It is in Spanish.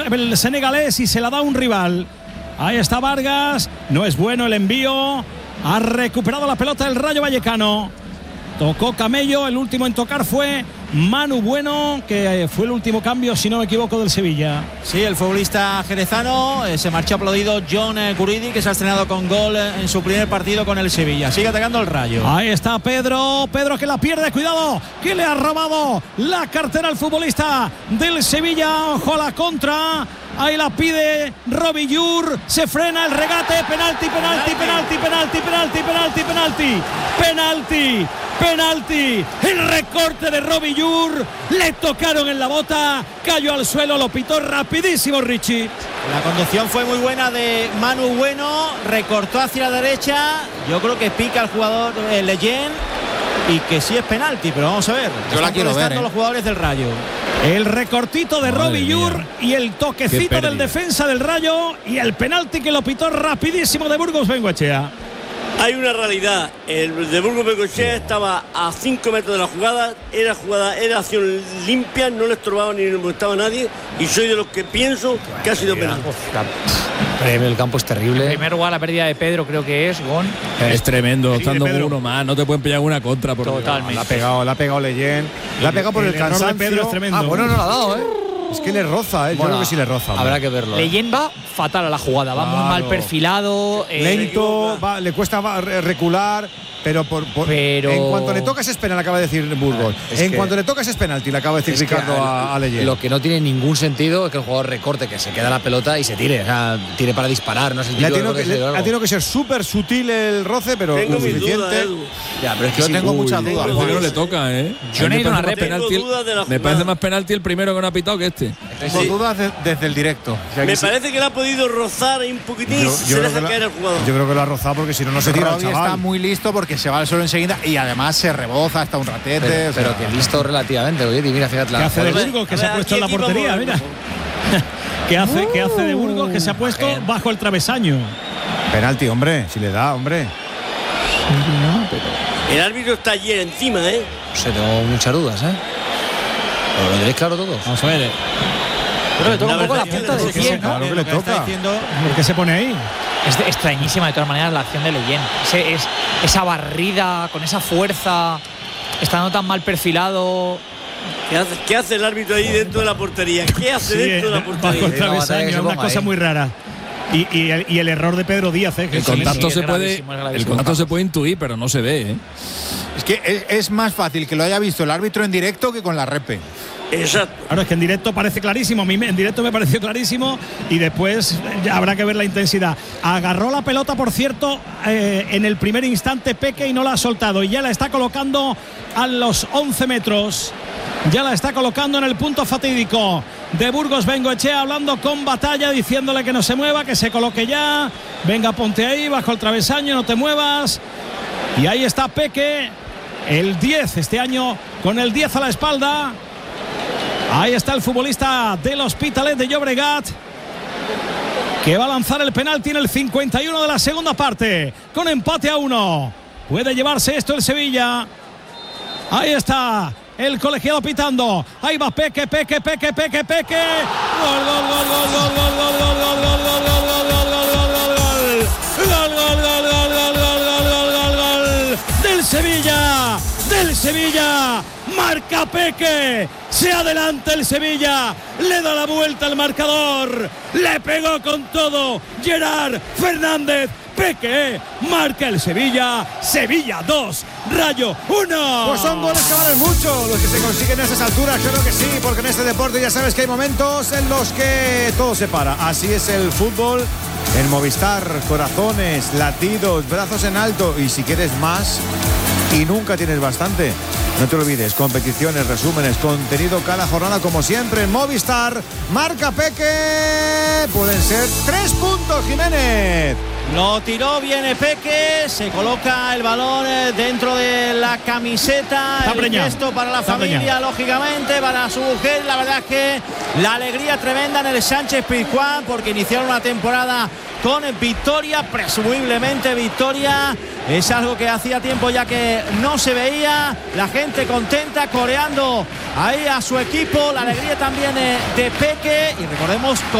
el senegalés y se la da un rival. Ahí está Vargas, no es bueno el envío. Ha recuperado la pelota el Rayo Vallecano. Tocó Camello, el último en tocar fue Manu Bueno, que fue el último cambio, si no me equivoco, del Sevilla. Sí, el futbolista jerezano. Se marchó aplaudido John Guridi, que se ha estrenado con gol en su primer partido con el Sevilla. Sigue atacando el Rayo. Ahí está Pedro que la pierde, cuidado, que le ha robado la cartera al futbolista del Sevilla. Ojo a la contra. Ahí la pide Robillur, se frena el regate, penalti. El recorte de Robillur, le tocaron en la bota, cayó al suelo, lo pitó rapidísimo Richie. La conducción fue muy buena de Manu Bueno, recortó hacia la derecha. Yo creo que pica el jugador Leyen y que sí es penalti, pero vamos a ver. Yo la quiero ver, los jugadores del Rayo. El recortito de Robillur y el toquecito del defensa del Rayo y el penalti que lo pitó rapidísimo de Burgos Bengoechea. Hay una realidad, el de Burgos Bengoechea estaba a 5 metros de la jugada, era acción limpia, no le estorbaba ni le molestaba a nadie, y soy de los que pienso que ha sido penalti. El campo es terrible. En primer lugar, la pérdida de Pedro creo que es Gon. Es tremendo, Sí, estando Pedro. uno más, no te pueden pillar una contra. Totalmente. La ha pegado Leyen. La ha pegado por el error de cansancio. Pedro es tremendo. Ah, bueno, no la ha dado, ¿eh? Es que le roza, ¿eh? Yo creo que sí le roza. Habrá que verlo. Leyen va fatal a la jugada, va muy mal perfilado. Lento, le cuesta recular, pero en cuanto le tocas es penal, acaba de decir Burgos. En cuanto le tocas es penalti, le acaba de decir Ricardo a Leyen. Lo que no tiene ningún sentido es que el jugador recorte, que se queda la pelota y se tire. O sea, tire para disparar, no es el Le ha típico tenido que ser súper sutil el roce, pero Tengo lo mis suficiente. dudas, Edu. Ya, pero es que Yo tengo muchas dudas. Parece que no le toca, ¿eh? Yo no he ido a una rep. Tengo dudas de la Me jugada. parece más penalti el primero que no ha pitado que este. Tengo dudas desde el directo. Me parece que le ha podido rozar ahí un poquitín y se deja caer el jugador. Yo creo que lo ha rozado porque si no, no se tira el Robbie chaval. está muy listo porque se va al suelo enseguida y además se reboza hasta un ratete. Pero que listo relativamente. Oye, y mira, fíjate. ¿Qué hace de Joder, Burgos que a se ha ver, puesto en la aquí portería? vamos, Mira. ¿Qué hace de Burgos que se ha puesto bajo el travesaño? Penalti, hombre, si le da, hombre. El árbitro está allí encima, ¿eh? No sé, tengo muchas dudas, ¿eh? Pero lo tenéis claro todos. Vamos a ver. Pero le toca un poco la verdad es que punta le del toca, pie, ¿no? Claro que le Lo está toca. diciendo, ¿Por qué se pone ahí? Es extrañísima de todas maneras la acción de Leyen. Esa barrida con esa fuerza, estando tan mal perfilado. ¿Qué hace el árbitro ahí dentro de la portería? ¿Qué hace dentro de la bajo el portería? batalla que travesaño, se es una ponga cosa ahí. muy rara. Y el error de Pedro Díaz, que El contacto es se puede, gravísimo, es el gravísimo. contacto se puede intuir, pero no se ve, ¿eh? Es que es más fácil que lo haya visto el árbitro en directo que con la repe. Exacto. Ahora es que en directo parece clarísimo, a mí en directo me pareció clarísimo y después ya habrá que ver la intensidad. Agarró la pelota, por cierto, en el primer instante Peque y no la ha soltado y ya la está colocando a los 11 metros. Ya la está colocando en el punto fatídico de Burgos Bengoechea, hablando con Batalla, diciéndole que no se mueva, que se coloque ya. Venga, ponte ahí, bajo el travesaño, no te muevas. Y ahí está Peque, el 10 este año, con el 10 a la espalda. Ahí está el futbolista del Hospitalet de Llobregat, que va a lanzar el penalti en el 51 de la segunda parte, con empate a 1. Puede llevarse esto el Sevilla. Ahí está el colegiado pitando. Ahí va Peque. Gol, gol, gol, gol, gol, gol, gol, gol, gol, gol, gol, gol, del Sevilla, marca Peque, se adelanta el Sevilla, le da la vuelta al marcador, le pegó con todo Gerard Fernández. Peque marca el Sevilla 2, Rayo 1. Pues son goles que valen mucho los que se consiguen a esas alturas, creo que sí, porque en este deporte ya sabes que hay momentos en los que todo se para. Así es el fútbol en Movistar, corazones, latidos, brazos en alto y si quieres más y nunca tienes bastante. No te olvides, competiciones, resúmenes, contenido cada jornada como siempre en Movistar. Marca Peque, pueden ser 3 puntos, Jiménez. lo tiró, viene Peque, se coloca el balón dentro de la camiseta. Está el preñado. gesto para la Está familia, preñado. lógicamente, para su mujer. La verdad es que la alegría tremenda en el Sánchez Pizjuán, porque iniciaron una temporada con victoria, presumiblemente victoria. Es algo que hacía tiempo ya que no se veía. La gente contenta, coreando ahí a su equipo. La alegría también de Peque. Y recordemos